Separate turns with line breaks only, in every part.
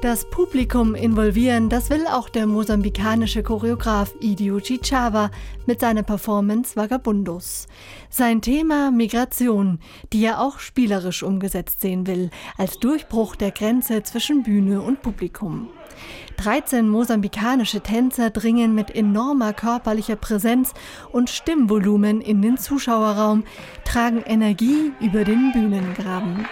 Das Publikum involvieren, das will auch der mosambikanische Choreograf Idio Chichava mit seiner Performance Vagabundos. Sein Thema Migration, die er auch spielerisch umgesetzt sehen will, als Durchbruch der Grenze zwischen Bühne und Publikum. 13 mosambikanische Tänzer dringen mit enormer körperlicher Präsenz und Stimmvolumen in den Zuschauerraum, tragen Energie über den Bühnengraben.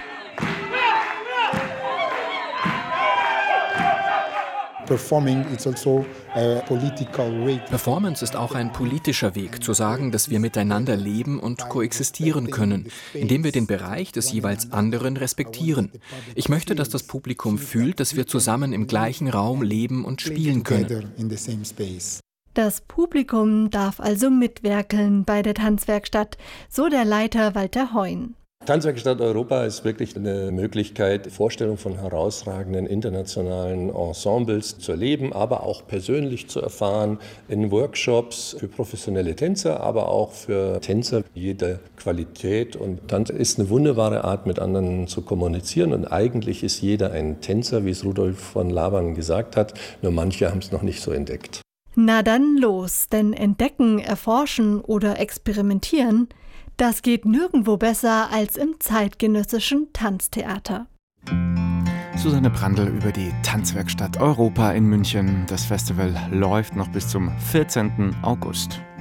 Performance ist auch ein politischer Weg, zu sagen, dass wir miteinander leben und koexistieren können, indem wir den Bereich des jeweils anderen respektieren. Ich möchte, dass das Publikum fühlt, dass wir zusammen im gleichen Raum leben und spielen können.
Das Publikum darf also mitwerkeln bei der Tanzwerkstatt, so der Leiter Walter Heun.
Tanzwerkstatt Europa ist wirklich eine Möglichkeit, Vorstellungen von herausragenden internationalen Ensembles zu erleben, aber auch persönlich zu erfahren, in Workshops für professionelle Tänzer, aber auch für Tänzer jeder Qualität. Und Tanz ist eine wunderbare Art, mit anderen zu kommunizieren. Und eigentlich ist jeder ein Tänzer, wie es Rudolf von Laban gesagt hat, nur manche haben es noch nicht so entdeckt.
Na dann los, denn entdecken, erforschen oder experimentieren, das geht nirgendwo besser als im zeitgenössischen Tanztheater.
Susanne Brandl über die Tanzwerkstatt Europa in München. Das Festival läuft noch bis zum 14. August.